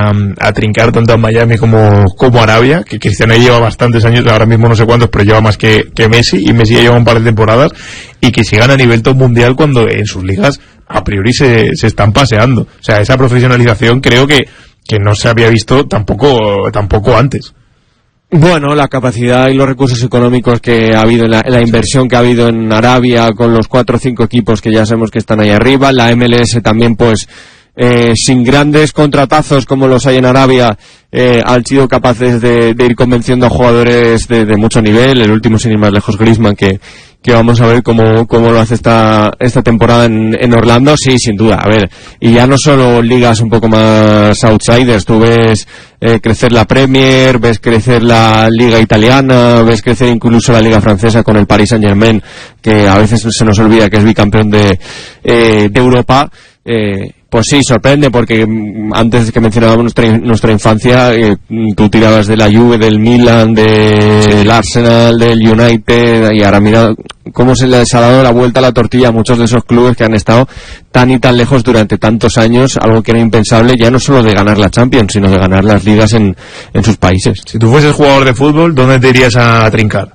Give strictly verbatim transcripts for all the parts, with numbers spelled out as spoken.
a, a trincar tanto en Miami como, como Arabia, que Cristiano lleva bastantes años, ahora mismo no sé cuántos, pero lleva más que, que Messi, y Messi ya lleva un par de temporadas, y que sigan a nivel top mundial cuando en sus ligas a priori se, se están paseando. O sea, esa profesionalización creo que, que no se había visto tampoco, tampoco antes. Bueno, la capacidad y los recursos económicos que ha habido, la, la inversión que ha habido en Arabia con los cuatro o cinco equipos que ya sabemos que están ahí arriba, la M L S también, pues eh, sin grandes contratazos como los hay en Arabia, eh, han sido capaces de, de ir convenciendo a jugadores de, de mucho nivel. El último, sin ir más lejos, Griezmann, que que vamos a ver cómo, cómo lo hace esta, esta temporada en, en Orlando. Sí, sin duda, a ver, y ya no solo ligas un poco más outsiders, tú ves eh, crecer la Premier, ves crecer la Liga Italiana, ves crecer incluso la Liga Francesa con el Paris Saint-Germain, que a veces se nos olvida que es bicampeón de, eh, de Europa. Eh, pues sí, sorprende, porque antes que mencionábamos nuestra, nuestra infancia, eh, tú tirabas de la Juve, del Milan, del sí. Arsenal, del United, y ahora mira cómo se les ha dado la vuelta a la tortilla a muchos de esos clubes que han estado tan y tan lejos durante tantos años, algo que era impensable, ya no solo de ganar la Champions, sino de ganar las ligas en, en sus países. Si tú fueses jugador de fútbol, ¿dónde te irías a trincar?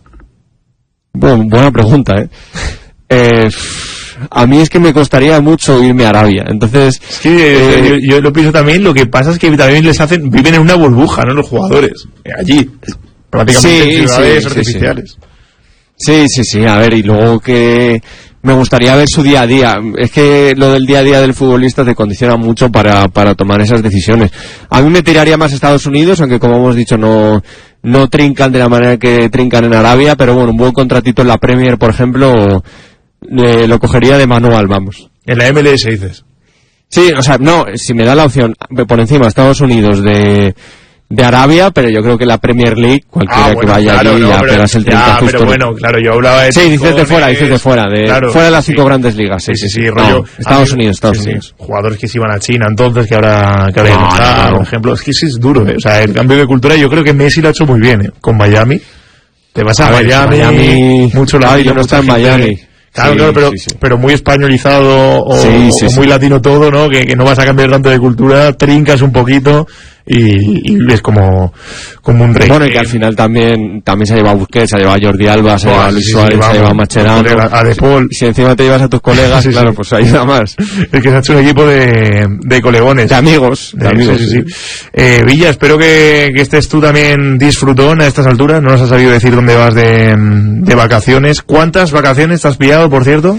Bueno, buena pregunta, ¿eh? eh A mí es que me costaría mucho irme a Arabia, entonces... Es que eh, yo, yo lo pienso también, lo que pasa es que también les hacen... Viven en una burbuja, ¿no? Los jugadores, allí, prácticamente sí, en ciudades sí, artificiales. Sí, sí, sí, a ver, y luego que me gustaría ver su día a día. Es que lo del día a día del futbolista te condiciona mucho para, para tomar esas decisiones. A mí me tiraría más a Estados Unidos, aunque como hemos dicho no... no trincan de la manera que trincan en Arabia, pero bueno, un buen contratito en la Premier, por ejemplo... Le, lo cogería de manual, vamos. En la M L S dices. Sí, o sea, no, si me da la opción por encima Estados Unidos de, de Arabia, pero yo creo que la Premier League, cualquiera ah, bueno, que vaya claro, allí no, ya pero, pegas el treinta ya, justo. Pero bueno, claro, yo hablaba de... Sí, dices de fuera, dices de fuera, de claro, fuera de las cinco sí. grandes ligas. Sí, sí, sí, sí rollo. No, Estados mí, Unidos, Estados sí, Unidos. Sí. Jugadores que se iban a China entonces, que ahora, que ahora no, no, está, no, no. por ejemplo. Es que sí es duro, ¿eh? O sea, el cambio de cultura yo creo que Messi lo ha hecho muy bien, ¿eh? Con Miami. Te vas a, a Miami, ver, Miami, mucho la yo no está en Miami. Claro, sí, claro, pero, sí, sí. pero muy españolizado o, sí, sí, o muy sí. latino todo, ¿no? Que, que no vas a cambiar tanto de cultura, trincas un poquito y, y es como, como un rey. Bueno, y que al final también también se ha llevado a Busquets, se ha llevado a Jordi Alba, se ha llevado a Luis sí, Suárez, sí, se ha llevado a Mascherano, a De Paul. Si encima te llevas a tus colegas, sí, claro, sí. Pues ayuda más. Es que se ha hecho un equipo de, de colegones. De amigos. De, de amigos, sí, sí, sí. Eh, Villa, espero que, que estés tú también disfrutón a estas alturas. No nos has sabido decir dónde vas de, de vacaciones. ¿Cuántas vacaciones te has pillado, por cierto?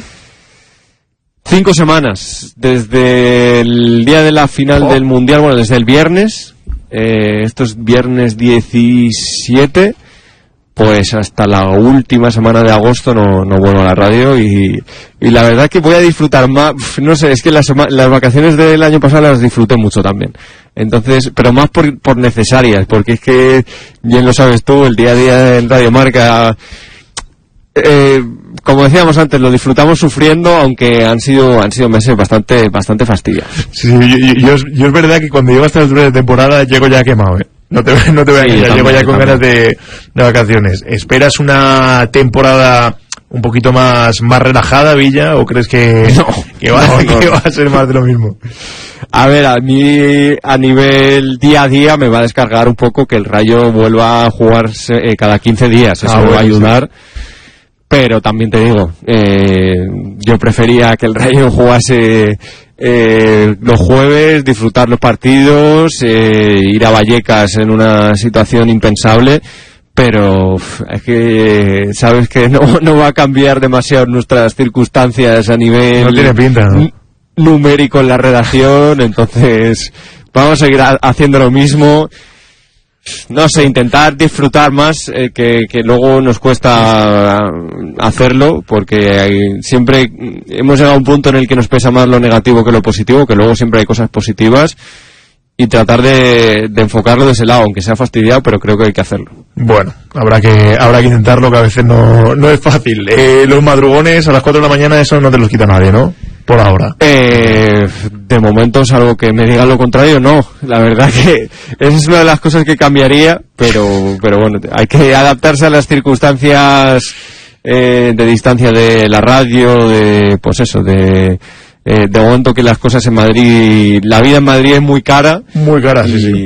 Cinco semanas, desde el día de la final oh. del Mundial, bueno, desde el viernes, eh, esto es viernes diecisiete, pues hasta la última semana de agosto no, no vuelvo a la radio y, y la verdad que voy a disfrutar más, no sé, es que las, las vacaciones del año pasado las disfruté mucho también, entonces, pero más por, por necesarias, porque es que, bien lo sabes tú, el día a día en Radio Marca... Eh, como decíamos antes, lo disfrutamos sufriendo, aunque han sido han sido meses bastante bastante fastidiosos. Sí, yo, yo, yo es verdad que cuando llego a esta altura de temporada llego ya quemado, ¿eh? No te, no te voy a sí, engañar, llego ya con también. ganas de, de vacaciones. ¿Esperas una temporada un poquito más más relajada, Villa, o crees que, no, que, va, no, no. que va a ser más de lo mismo? A ver, a mí a nivel día a día me va a descargar un poco que el Rayo vuelva a jugarse eh, cada quince días, eso ah, me bueno, va a ayudar. Sí. Pero también te digo, eh, yo prefería que el Rayo jugase eh, los jueves, disfrutar los partidos, eh, ir a Vallecas en una situación impensable, pero uf, es que sabes que no, no va a cambiar demasiado nuestras circunstancias a nivel no tiene pinta, ¿no? numérico en la redacción, entonces vamos a seguir a, haciendo lo mismo. No sé, intentar disfrutar más, eh, que, que luego nos cuesta hacerlo, porque hay, siempre hemos llegado a un punto en el que nos pesa más lo negativo que lo positivo, que luego siempre hay cosas positivas, y tratar de, de enfocarlo de ese lado, aunque sea fastidiado, pero creo que hay que hacerlo. Bueno, habrá que habrá que intentarlo, que a veces no, no es fácil. Eh, los madrugones a las cuatro de la mañana, eso no te los quita nadie, ¿no? Por ahora. Eh, de momento, salvo que me digan lo contrario, no. La verdad que esa es una de las cosas que cambiaría, pero, pero bueno, hay que adaptarse a las circunstancias eh, de distancia de la radio, de, pues eso, de, eh, de momento que las cosas en Madrid, la vida en Madrid es muy cara. Muy cara, sí, y, sí.